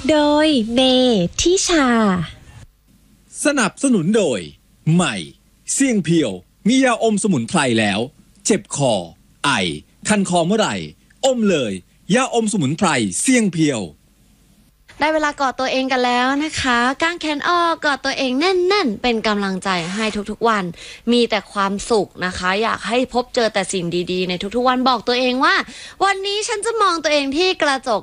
โดยเมทิชาสนับสนุนโดยใหม่เสี่ยงเพียวมียาอมสมุนไพรแล้วเจ็บคอไอคันคอเมื่อไหร่อมเลยยาอมสมุนไพรเสี่ยงเพียวได้เวลากอดตัวเองกันแล้วนะคะก้างแขนออกกอดตัวเองแน่นๆเป็นกำลังใจให้ทุกๆวันมีแต่ความสุขนะคะอยากให้พบเจอแต่สิ่งดีๆในทุกๆวันบอกตัวเองว่าวันนี้ฉันจะมองตัวเองที่กระจก